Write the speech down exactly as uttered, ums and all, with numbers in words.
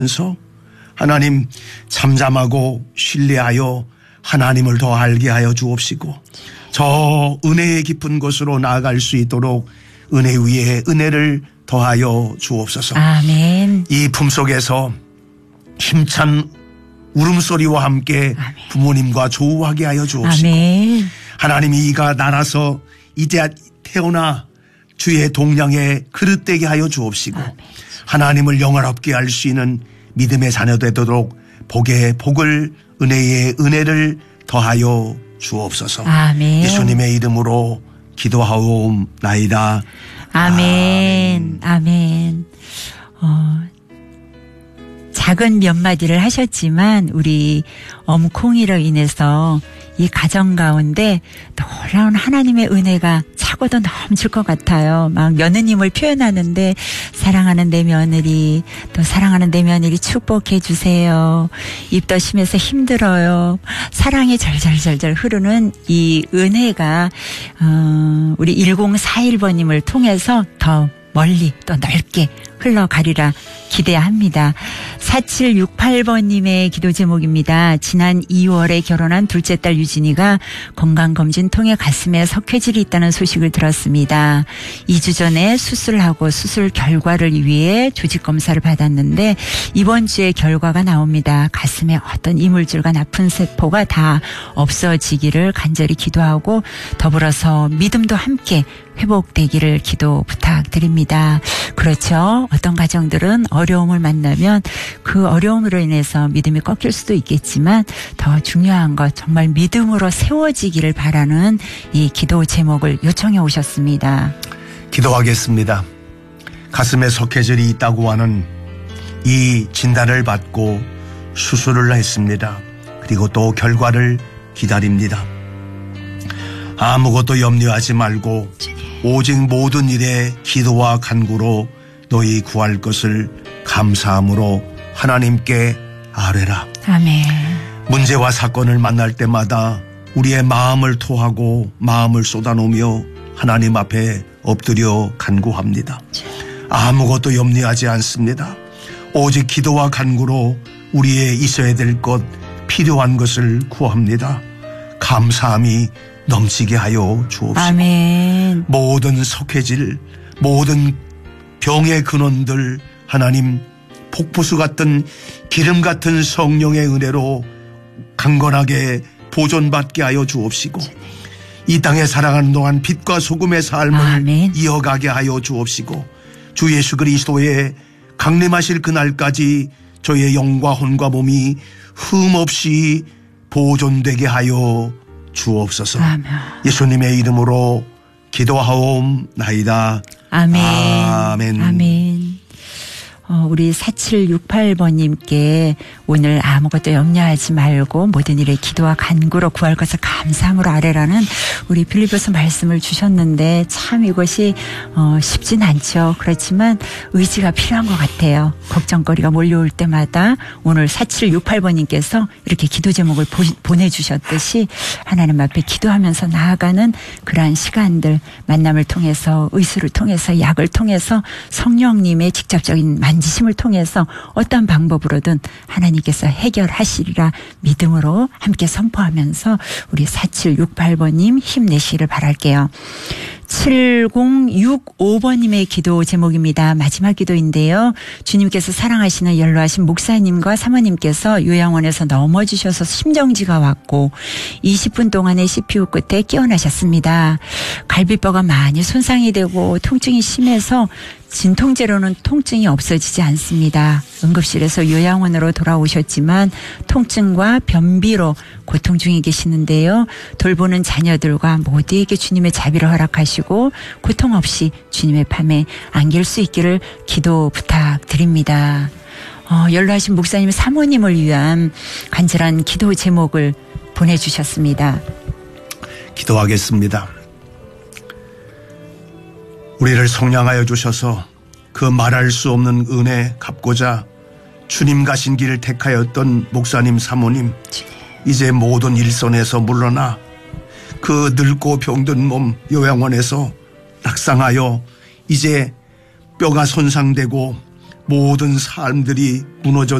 서 하나님 잠잠하고 신뢰하여 하나님을 더 알게 하여 주옵시고 저 은혜의 깊은 곳으로 나아갈 수 있도록 은혜 위에 은혜를 더하여 주옵소서. 아멘. 이 품속에서 힘찬 울음소리와 함께 아멘. 부모님과 조우하게 하여 주옵시고 아멘. 하나님이 이가 날아서 이제 태어나 주의 동량에 그릇되게 하여 주옵시고 아멘. 하나님을 영화롭게 할 수 있는 믿음의 자녀 되도록 복의 복을 은혜의 은혜를 더하여 주옵소서. 아멘. 예수님의 이름으로 기도하옵나이다. 아멘. 아멘. 아멘. 어, 작은 몇 마디를 하셨지만 우리 엄콩이로 인해서 이 가정 가운데 놀라운 하나님의 은혜가 차고도 넘칠 것 같아요. 막 며느님을 표현하는데 사랑하는 내 며느리, 또 사랑하는 내 며느리 축복해 주세요. 입덧심에서 힘들어요. 사랑이 절절절절 흐르는 이 은혜가 어, 우리 일공사일 번님을 통해서 더 멀리 또 넓게 흘러가리라 기대합니다. 사칠육팔 번님의 기도 제목입니다. 지난 이월에 결혼한 둘째 딸 유진이가 건강검진 통해 가슴에 석회질이 있다는 소식을 들었습니다. 이 주 전에 수술하고 수술 결과를 위해 조직검사를 받았는데 이번 주에 결과가 나옵니다. 가슴에 어떤 이물질과 나쁜 세포가 다 없어지기를 간절히 기도하고 더불어서 믿음도 함께 회복되기를 기도 부탁드립니다. 그렇죠. 어떤 가정들은 어려움을 만나면 그 어려움으로 인해서 믿음이 꺾일 수도 있겠지만 더 중요한 것 정말 믿음으로 세워지기를 바라는 이 기도 제목을 요청해 오셨습니다. 기도하겠습니다. 가슴에 석회질이 있다고 하는 이 진단을 받고 수술을 했습니다. 그리고 또 결과를 기다립니다. 아무것도 염려하지 말고 오직 모든 일에 기도와 간구로 너희 구할 것을 감사함으로 하나님께 아뢰라. 아멘. 문제와 사건을 만날 때마다 우리의 마음을 토하고 마음을 쏟아놓으며 하나님 앞에 엎드려 간구합니다. 아무것도 염려하지 않습니다. 오직 기도와 간구로 우리의 있어야 될 것, 필요한 것을 구합니다. 감사함이 넘치게 하여 주옵시고 아멘. 모든 석회질, 모든 병의 근원들 하나님 폭포수 같은 기름 같은 성령의 은혜로 강건하게 보존받게 하여 주옵시고 이 땅에 살아가는 동안 빛과 소금의 삶을 아멘. 이어가게 하여 주옵시고 주 예수 그리스도의 강림하실 그날까지 저의 영과 혼과 몸이 흠없이 보존되게 하여 주옵소서. 아멘. 예수님의 이름으로 기도하옵나이다. 아멘. 아멘. 아멘. 어, 우리 사칠육팔 번님께 오늘 아무것도 염려하지 말고 모든 일에 기도와 간구로 구할 것을 감사함으로 아뢰라는 우리 빌립보서 말씀을 주셨는데 참 이것이 어, 쉽진 않죠. 그렇지만 의지가 필요한 것 같아요. 걱정거리가 몰려올 때마다 오늘 사칠육팔 번님께서 이렇게 기도 제목을 보, 보내주셨듯이 하나님 앞에 기도하면서 나아가는 그러한 시간들 만남을 통해서 의술을 통해서 약을 통해서 성령님의 직접적인 만 지심을 통해서 어떤 방법으로든 하나님께서 해결하시리라 믿음으로 함께 선포하면서 우리 사칠육팔 번님 힘내시기를 바랄게요. 칠공육오 번님의 기도 제목입니다. 마지막 기도인데요. 주님께서 사랑하시는 연로하신 목사님과 사모님께서 요양원에서 넘어지셔서 심정지가 왔고 이십 분 동안의 씨피유 끝에 깨어나셨습니다. 갈비뼈가 많이 손상이 되고 통증이 심해서 진통제로는 통증이 없어지지 않습니다. 응급실에서 요양원으로 돌아오셨지만 통증과 변비로 고통 중에 계시는데요. 돌보는 자녀들과 모두에게 주님의 자비를 허락하시고 고통 없이 주님의 밤에 안길 수 있기를 기도 부탁드립니다. 어, 연로하신 목사님 사모님을 위한 간절한 기도 제목을 보내주셨습니다. 기도하겠습니다. 우리를 성량하여 주셔서 그 말할 수 없는 은혜 갚고자 주님 가신 길을 택하였던 목사님 사모님 이제 모든 일선에서 물러나 그 늙고 병든 몸 요양원에서 낙상하여 이제 뼈가 손상되고 모든 삶들이 무너져